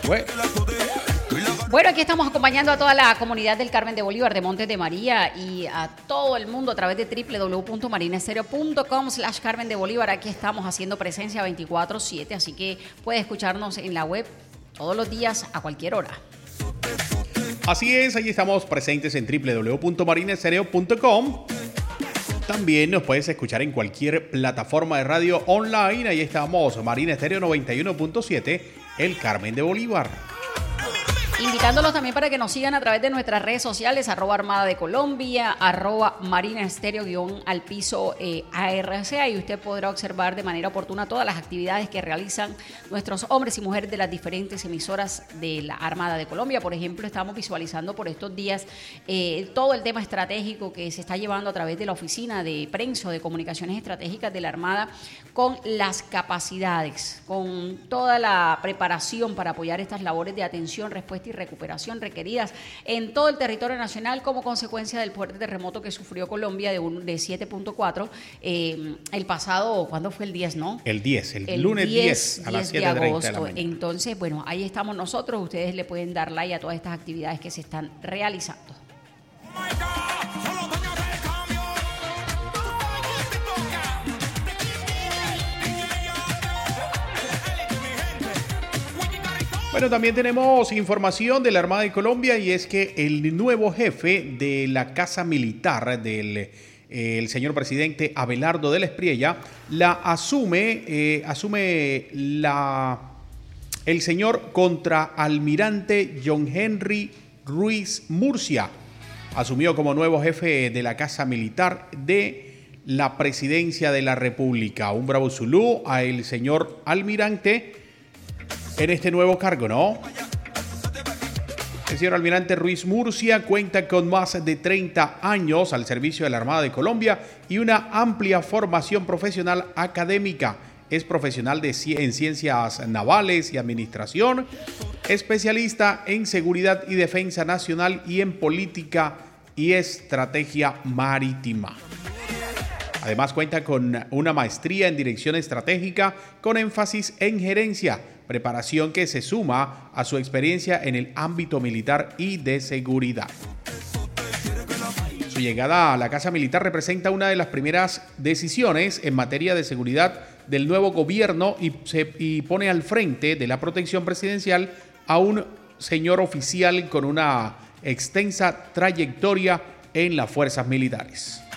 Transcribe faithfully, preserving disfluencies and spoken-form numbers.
Bueno. Bueno, aquí estamos acompañando a toda la comunidad del Carmen de Bolívar, de Montes de María y a todo el mundo a través de doble u doble u doble u punto marinastereo punto com slash Carmen de Bolívar. Aquí estamos haciendo presencia veinticuatro siete, así que puede escucharnos en la web todos los días a cualquier hora. Así es, ahí estamos presentes en doble u doble u doble u punto marinastereo punto com. También nos puedes escuchar en cualquier plataforma de radio online. Ahí estamos, Marina Estéreo noventa y uno punto siete, el Carmen de Bolívar. Invitándolos también para que nos sigan a través de nuestras redes sociales, arroba Armada de Colombia, arroba Marina Estéreo guión al piso eh, A R C A, y usted podrá observar de manera oportuna todas las actividades que realizan nuestros hombres y mujeres de las diferentes emisoras de la Armada de Colombia. Por ejemplo, estamos visualizando por estos días eh, todo el tema estratégico que se está llevando a través de la Oficina de Prensa de Comunicaciones Estratégicas de la Armada, con las capacidades, con toda la preparación para apoyar estas labores de atención, respuesta y recuperación requeridas en todo el territorio nacional como consecuencia del fuerte terremoto que sufrió Colombia de, un, de siete punto cuatro eh, el pasado, ¿cuándo fue? El diez, ¿no? El diez, el, el lunes diez, diez a las siete de agosto. Entonces, bueno, ahí estamos nosotros. Ustedes le pueden dar like a todas estas actividades que se están realizando. Bueno, también tenemos información de la Armada de Colombia, y es que el nuevo jefe de la Casa Militar del eh, el señor presidente Abelardo de la Espriella la asume, eh, asume la, el señor contraalmirante John Henry Ruiz Murcia. Asumió como nuevo jefe de la Casa Militar de la Presidencia de la República. Un bravo zulú a el señor almirante en este nuevo cargo, ¿no? El señor almirante Ruiz Murcia cuenta con más de treinta años al servicio de la Armada de Colombia y una amplia formación profesional académica. Es profesional de, en ciencias navales y administración, especialista en seguridad y defensa nacional y en política y estrategia marítima. Además cuenta con una maestría en dirección estratégica con énfasis en gerencia, preparación que se suma a su experiencia en el ámbito militar y de seguridad. Su llegada a la Casa Militar representa una de las primeras decisiones en materia de seguridad del nuevo gobierno y, se, y pone al frente de la protección presidencial a un señor oficial con una extensa trayectoria en las fuerzas militares.